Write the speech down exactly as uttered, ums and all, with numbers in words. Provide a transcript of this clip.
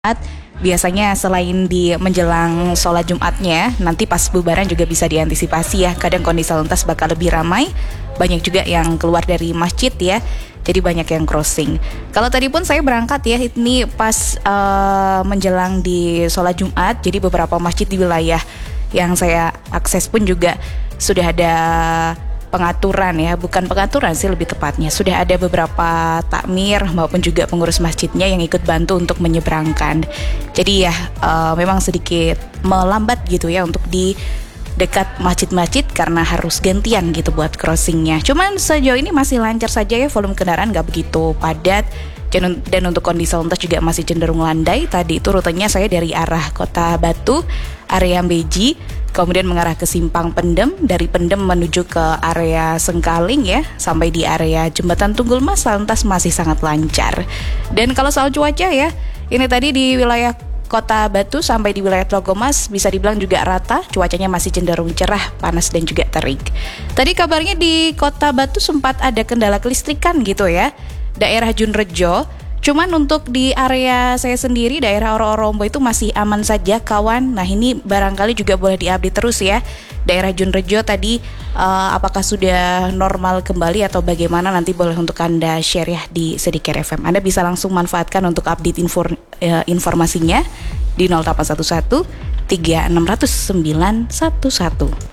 Biasanya selain di menjelang sholat Jumatnya, nanti pas bubaran juga bisa diantisipasi ya. Kadang kondisi lalu lintas bakal lebih ramai, banyak juga yang keluar dari masjid ya. Jadi banyak yang crossing. Kalau tadi pun saya berangkat ya, ini pas uh, menjelang di sholat Jumat. Jadi beberapa masjid di wilayah yang saya akses pun juga sudah ada pengaturan ya, bukan pengaturan sih lebih tepatnya. Sudah ada beberapa takmir maupun juga pengurus masjidnya yang ikut bantu untuk menyeberangkan. Jadi ya uh, memang sedikit melambat gitu ya untuk di dekat masjid-masjid karena harus gantian gitu buat crossingnya. Cuman sejauh ini masih lancar saja ya, volume kendaraan gak begitu padat. Dan, dan untuk kondisi lalu lintas juga masih cenderung landai. Tadi itu rutenya saya dari arah Kota Batu, area Beji, kemudian mengarah ke Simpang Pendem, dari Pendem menuju ke area Sengkaling ya, sampai di area Jembatan Tunggul Mas, lalu lintas masih sangat lancar. Dan kalau soal cuaca ya, ini tadi di wilayah Kota Batu sampai di wilayah Tlogomas bisa dibilang juga rata, cuacanya masih cenderung cerah, panas dan juga terik. Tadi kabarnya di Kota Batu sempat ada kendala kelistrikan gitu ya, daerah Junrejo. Cuman untuk di area saya sendiri, daerah Oro-Orombo itu masih aman saja kawan. Nah ini barangkali juga boleh diupdate terus ya. Daerah Junrejo tadi uh, apakah sudah normal kembali atau bagaimana, nanti boleh untuk Anda share ya di Sedikit F M. Anda bisa langsung manfaatkan untuk update infor, uh, informasinya di nol delapan satu satu tiga enam nol nol sembilan satu satu.